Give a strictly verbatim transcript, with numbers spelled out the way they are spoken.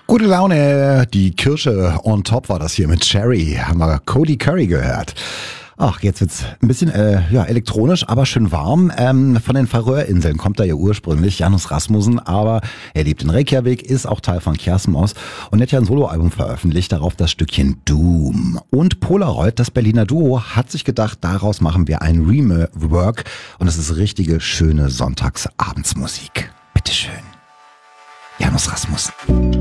Gute Laune, die Kirsche on top war das hier mit Cherry. Haben wir Cody Curry gehört. Ach, jetzt wird's ein bisschen äh, ja, elektronisch, aber schön warm. Ähm, von den Färöerinseln kommt er ja ursprünglich, Janus Rasmussen, aber er lebt in Reykjavik, ist auch Teil von Kiasmos und hat ja ein Soloalbum veröffentlicht, darauf das Stückchen Doom. Und Polaroid, das Berliner Duo, hat sich gedacht, daraus machen wir ein Rework und es ist richtige, schöne Sonntagsabendsmusik. Bitteschön. Janus Rasmussen.